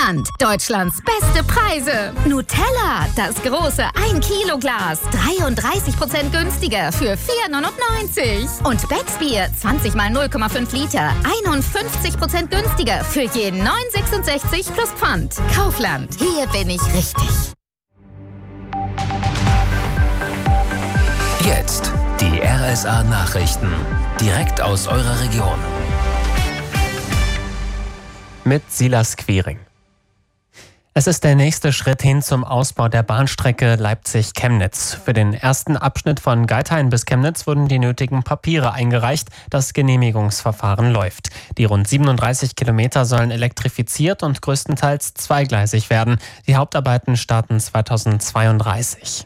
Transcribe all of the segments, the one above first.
Kaufland. Deutschlands beste Preise. Nutella, das große 1-Kilo-Glas. 33% günstiger für 4,99. Und Becksbier, 20 mal 0,5 Liter. 51% günstiger für je 9,66 plus Pfand. Kaufland, hier bin ich richtig. Jetzt die RSA-Nachrichten. Direkt aus eurer Region. Mit Silas Quiring. Es ist der nächste Schritt hin zum Ausbau der Bahnstrecke Leipzig-Chemnitz. Für den ersten Abschnitt von Geithain bis Chemnitz wurden die nötigen Papiere eingereicht. Das Genehmigungsverfahren läuft. Die rund 37 Kilometer sollen elektrifiziert und größtenteils zweigleisig werden. Die Hauptarbeiten starten 2032.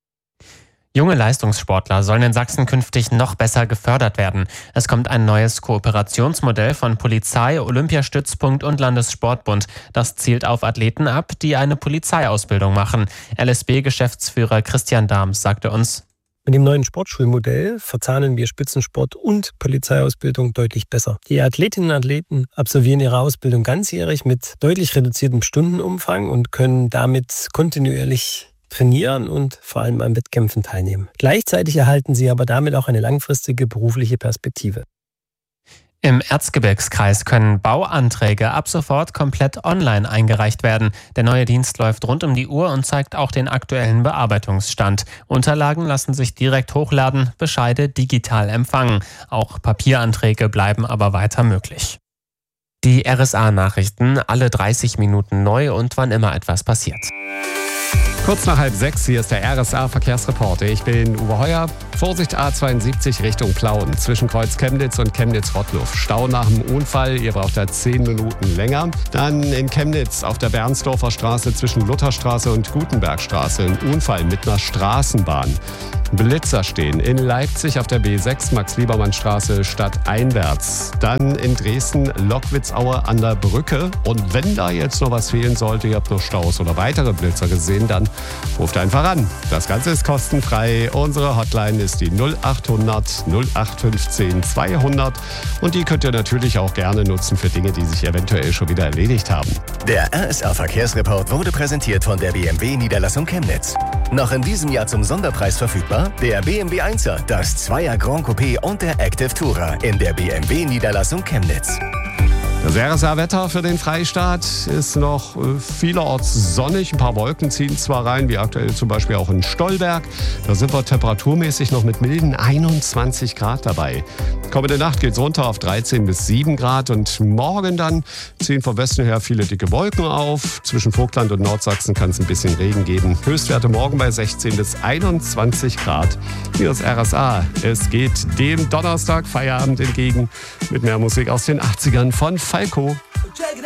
Junge Leistungssportler sollen in Sachsen künftig noch besser gefördert werden. Es kommt ein neues Kooperationsmodell von Polizei, Olympiastützpunkt und Landessportbund. Das zielt auf Athleten ab, die eine Polizeiausbildung machen. LSB-Geschäftsführer Christian Dahms sagte uns: Mit dem neuen Sportschulmodell verzahnen wir Spitzensport und Polizeiausbildung deutlich besser. Die Athletinnen und Athleten absolvieren ihre Ausbildung ganzjährig mit deutlich reduziertem Stundenumfang und können damit kontinuierlich trainieren und vor allem an Wettkämpfen teilnehmen. Gleichzeitig erhalten sie aber damit auch eine langfristige berufliche Perspektive. Im Erzgebirgskreis können Bauanträge ab sofort komplett online eingereicht werden. Der neue Dienst läuft rund um die Uhr und zeigt auch den aktuellen Bearbeitungsstand. Unterlagen lassen sich direkt hochladen, Bescheide digital empfangen. Auch Papieranträge bleiben aber weiter möglich. Die RSA-Nachrichten, alle 30 Minuten neu und wann immer etwas passiert. Kurz nach 5:30, hier ist der RSA-Verkehrsreport. Ich bin Uwe Heuer. Vorsicht A72 Richtung Plauen. Zwischen Kreuz Chemnitz und Chemnitz-Rottluff. Stau nach dem Unfall, ihr braucht da 10 Minuten länger. Dann in Chemnitz auf der Bernsdorfer Straße zwischen Lutherstraße und Gutenbergstraße. Ein Unfall mit einer Straßenbahn. Blitzer stehen. In Leipzig auf der B6 Max-Liebermann-Straße stadteinwärts. Dann in Dresden Lockwitzauer an der Brücke. Und wenn da jetzt noch was fehlen sollte, ihr habt noch Staus oder weitere Blitzer gesehen, dann ruft einfach an. Das Ganze ist kostenfrei. Unsere Hotline ist die 0800 0815 200. Und die könnt ihr natürlich auch gerne nutzen für Dinge, die sich eventuell schon wieder erledigt haben. Der RSA-Verkehrsreport wurde präsentiert von der BMW Niederlassung Chemnitz. Noch in diesem Jahr zum Sonderpreis verfügbar der BMW 1er, das 2er Grand Coupé und der Active Tourer in der BMW Niederlassung Chemnitz. Das RSA-Wetter für den Freistaat ist noch vielerorts sonnig. Ein paar Wolken ziehen zwar rein, wie aktuell zum Beispiel auch in Stolberg. Da sind wir temperaturmäßig noch mit milden 21 Grad dabei. Kommende Nacht geht es runter auf 13 bis 7 Grad. Und morgen dann ziehen vom Westen her viele dicke Wolken auf. Zwischen Vogtland und Nordsachsen kann es ein bisschen Regen geben. Höchstwerte morgen bei 16 bis 21 Grad. Hier ist RSA. Es geht dem Donnerstag Feierabend entgegen mit mehr Musik aus den 80ern von Falco.